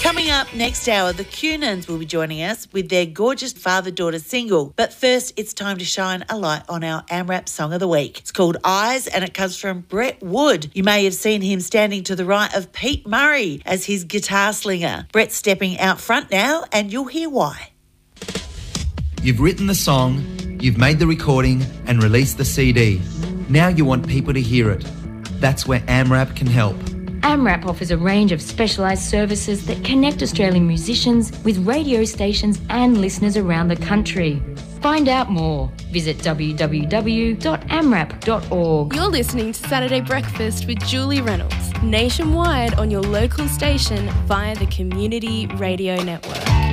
Coming up next hour, the Cunans will be joining us with their gorgeous father-daughter single. But first, it's time to shine a light on our AMRAP Song of the Week. It's called Eyes, and it comes from Brett Wood. You may have seen him standing to the right of Pete Murray as his guitar slinger. Brett's stepping out front now, and you'll hear why. You've written the song, you've made the recording and released the CD. Now you want people to hear it. That's where AMRAP can help. AMRAP offers a range of specialised services that connect Australian musicians with radio stations and listeners around the country. Find out more. Visit www.amrap.org. You're listening to Saturday Breakfast with Julie Reynolds, nationwide on your local station via the Community Radio Network.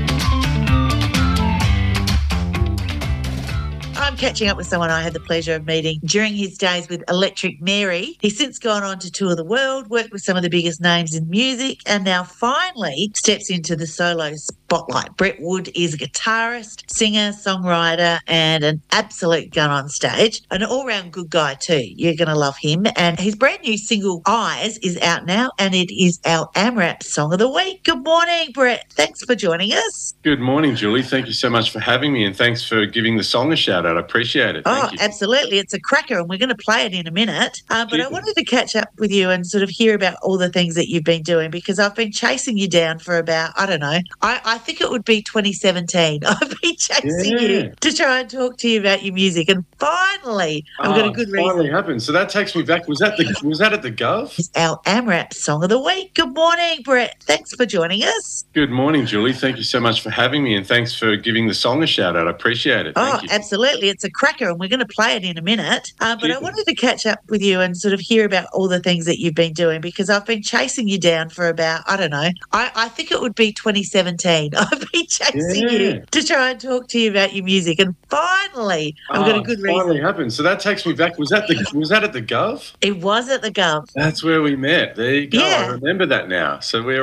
I'm catching up with someone I had the pleasure of meeting during his days with Electric Mary. He's since gone on to tour the world, worked with some of the biggest names in music, and now finally steps into the solo spotlight. Brett Wood is a guitarist, singer, songwriter, and an absolute gun on stage. An all-round good guy too. You're going to love him. And his brand new single, Eyes, is out now, and it is our AMRAP Song of the Week. Good morning, Brett. Thanks for joining us. Good morning, Julie. Thank you so much for having me, and thanks for giving the song a shout-out. I appreciate it. Thank you. Absolutely. It's a cracker, and we're going to play it in a minute. But I wanted to catch up with you and sort of hear about all the things that you've been doing, because I've been chasing you down for about, I don't know, I think it would be 2017. I've been chasing you to try and talk to you about your music, and finally I've got a good reason. Finally happened. So that takes me back. Was that at the Gov? It's our AMRAP Song of the Week. Good morning, Brett. Thanks for joining us. Good morning, Julie. Thank you so much for having me, and thanks for giving the song a shout-out. I appreciate it. Thank you. Absolutely. It's a cracker, and we're going to play it in a minute. But I wanted to catch up with you and sort of hear about all the things that you've been doing, because I've been chasing you down for about, I don't know, I think it would be 2017. I've been chasing you to try and talk to you about your music, and finally I've got a good reason. Finally happened. So that takes me back. Was that at the Gov? It was at the Gov. That's where we met. There you go. Yeah. I remember that now. So we're